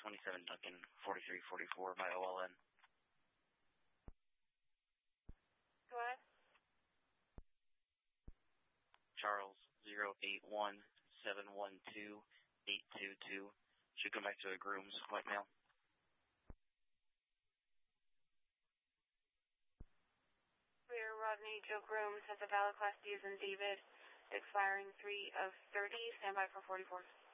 27 Duncan, 4344 by OLN. Go ahead. Charles, 081712822. Should come back to a Grooms, white male. Clear, Rodney, Joe Grooms has a valid Class D as in David, expiring 3 of 30. Stand by for 44.